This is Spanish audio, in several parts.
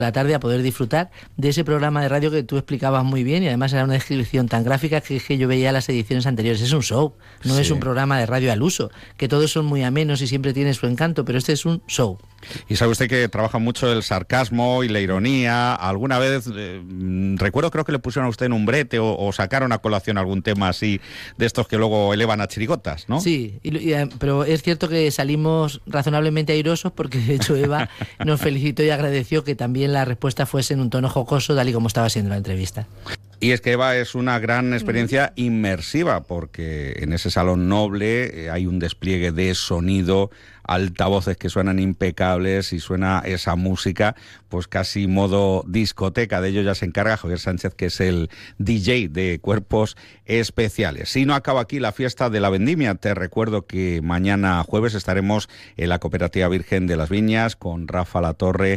la tarde a poder disfrutar de ese programa de radio que tú explicabas muy bien, y además era una descripción tan gráfica que yo veía las ediciones anteriores. Es un show, no es un programa de radio al uso, que todos son muy amenos y siempre tienen su encanto, pero este es un show. Y sabe usted que trabaja mucho el sarcasmo y la ironía. Alguna vez, recuerdo, creo que le pusieron a usted en un brete o sacaron a colación algún tema así de estos que luego elevan a chirigotas, ¿no? Sí, pero es cierto que salimos razonablemente airosos, porque de hecho Eva nos felicitó y agradeció que también la respuesta fuese en un tono jocoso, tal y como estaba siendo la entrevista. Y es que, Eva, es una gran experiencia inmersiva, porque en ese salón noble hay un despliegue de sonido, altavoces que suenan impecables y suena esa música, pues casi modo discoteca. De ello ya se encarga Javier Sánchez, que es el DJ de Cuerpos Especiales. Si no acaba aquí la fiesta de la vendimia, te recuerdo que mañana jueves estaremos en la Cooperativa Virgen de las Viñas con Rafa Latorre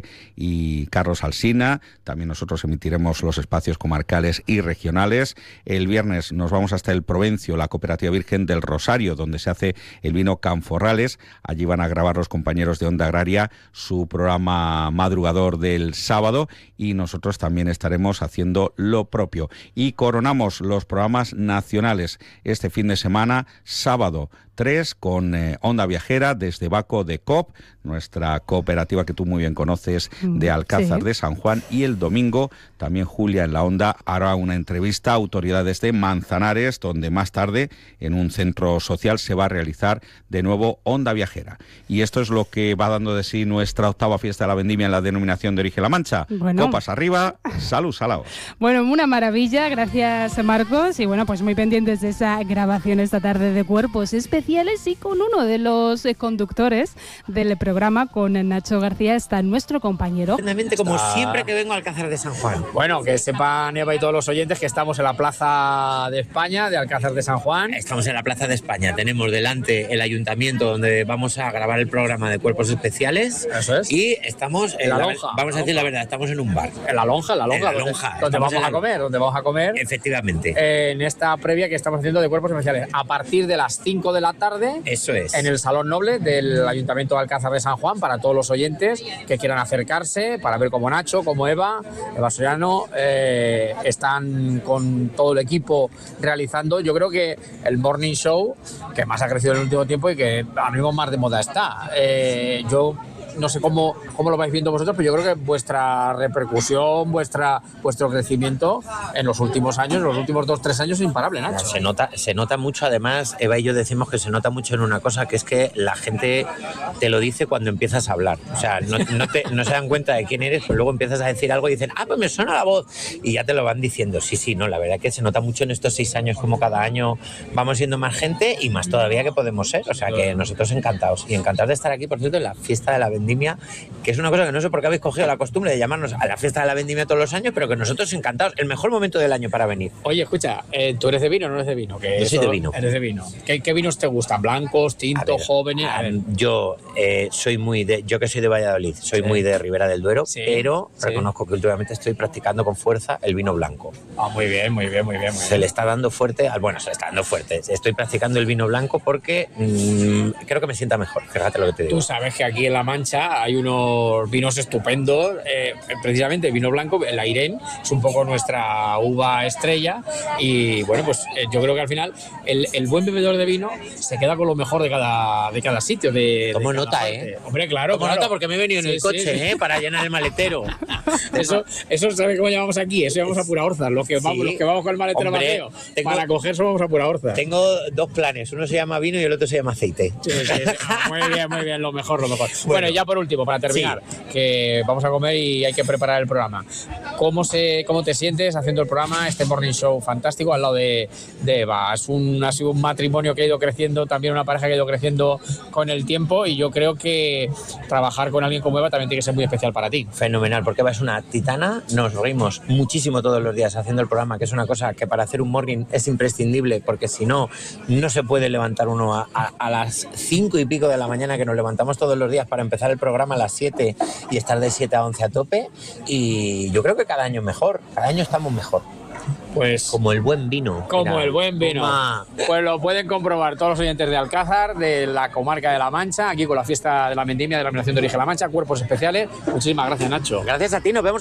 y Carlos Alsina. También nosotros emitiremos los espacios comarcales y regionales. El viernes nos vamos hasta el Provencio, la Cooperativa Virgen del Rosario, donde se hace el vino Canforrales. Allí van a grabar los compañeros de Onda Agraria su programa madrugador del sábado, y nosotros también estaremos haciendo lo propio. Y coronamos los programas nacionales este fin de semana, sábado 3 con Onda Viajera desde Baco de COP, nuestra cooperativa que tú muy bien conoces, de Alcázar de San Juan, y el domingo también Julia en la Onda hará una entrevista a autoridades de Manzanares, donde más tarde en un centro social se va a realizar de nuevo Onda Viajera. Y esto es lo que va dando de sí nuestra octava fiesta de la vendimia en la denominación de origen La Mancha. Bueno. Copas arriba, salud, salaos. Bueno, una maravilla, gracias Marcos, y bueno, pues muy pendientes de esa grabación esta tarde de Cuerpos Especiales, y con uno de los conductores del programa, con Nacho García, está nuestro compañero. Como siempre que vengo a Alcázar de San Juan. Bueno, que sepan Eva y todos los oyentes que estamos en la Plaza de España de Alcázar de San Juan. Estamos en la Plaza de España, tenemos delante el ayuntamiento donde vamos a grabar el programa de Cuerpos Especiales. Eso es. Y estamos en la lonja. Vamos a decir la verdad, estamos en un bar. En la lonja. Donde vamos a comer. Efectivamente. En esta previa que estamos haciendo de Cuerpos Especiales, a partir de las 5 de la tarde. Eso es. En el Salón Noble del Ayuntamiento de Alcázar de San Juan, para todos los oyentes que quieran acercarse, para ver cómo Nacho, como Eva Soriano están con todo el equipo realizando, yo creo que el morning show que más ha crecido en el último tiempo y que ahora mismo más de moda está. Yo no sé cómo lo vais viendo vosotros, pero yo creo que vuestra repercusión, vuestro crecimiento en los últimos años, los últimos 2-3 años, es imparable, Nacho. Se nota mucho. Además, Eva y yo decimos que se nota mucho en una cosa, que es que la gente te lo dice cuando empiezas a hablar. O sea, no se dan cuenta de quién eres, pero luego empiezas a decir algo y dicen, pues me suena la voz, y ya te lo van diciendo. Sí, no, la verdad que se nota mucho en estos 6 años, como cada año vamos siendo más gente y más todavía que podemos ser. O sea, que nosotros encantados. Y encantados de estar aquí, por cierto, en la fiesta de la vendimia, que es una cosa que no sé por qué habéis cogido la costumbre de llamarnos a la fiesta de la vendimia todos los años, pero que nosotros encantados, el mejor momento del año para venir. Oye, escucha, ¿tú eres de vino o no eres de vino? Yo soy de vino. Eres de vino. ¿Qué vinos te gustan? ¿Blancos, tintos, jóvenes? Yo soy yo que soy de Valladolid, soy muy de Ribera del Duero, pero reconozco que últimamente estoy practicando con fuerza el vino blanco. Muy bien. Se le está dando fuerte, estoy practicando el vino blanco porque creo que me sienta mejor, fíjate lo que te digo. Tú sabes que aquí en La Mancha hay unos vinos estupendos, precisamente el vino blanco, el Airén, es un poco nuestra uva estrella, y bueno, pues yo creo que al final el buen bebedor de vino se queda con lo mejor de cada sitio. Tomo nota, Hombre, claro. Tomo nota porque me he venido en el coche, para llenar el maletero. Eso ¿sabes cómo llamamos aquí? Eso llamamos a pura orza. Los que vamos con el maletero vacío, para coger solo vamos a pura orza. Tengo 2 planes, uno se llama vino y el otro se llama aceite. Sí. Muy bien, lo mejor. Bueno, ya por último, para terminar, que vamos a comer y hay que preparar el programa. ¿Cómo te sientes haciendo el programa, este morning show fantástico al lado de Eva? Ha sido un matrimonio que ha ido creciendo, también una pareja que ha ido creciendo con el tiempo, y yo creo que trabajar con alguien como Eva también tiene que ser muy especial para ti. Fenomenal, porque Eva es una titana, nos reímos muchísimo todos los días haciendo el programa, que es una cosa que para hacer un morning es imprescindible, porque si no se puede levantar uno a las 5 y pico de la mañana, que nos levantamos todos los días para empezar el programa a las 7 y estar de 7 a 11 a tope, y yo creo que cada año mejor, cada año estamos mejor. Pues como el buen vino. El buen vino. Pues lo pueden comprobar todos los oyentes de Alcázar, de la comarca de La Mancha, aquí con la fiesta de la vendimia de la denominación de origen La Mancha, Cuerpos Especiales. Muchísimas gracias, Nacho. Gracias a ti, nos vemos